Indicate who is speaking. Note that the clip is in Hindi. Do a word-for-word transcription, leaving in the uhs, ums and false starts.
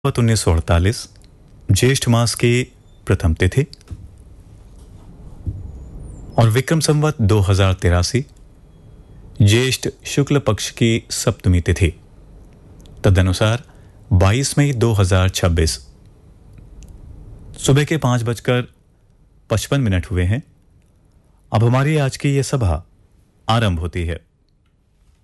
Speaker 1: उन्नीस सौ अड़तालीस ज्येष्ठ मास की प्रथम तिथि और विक्रम संवत दो हजार तिरासी ज्येष्ठ शुक्ल पक्ष की सप्तमी तिथि तदनुसार बाईस मई दो हजार छब्बीस सुबह के पांच बजकर पचपन मिनट हुए हैं। अब हमारी आज की यह सभा आरंभ होती है।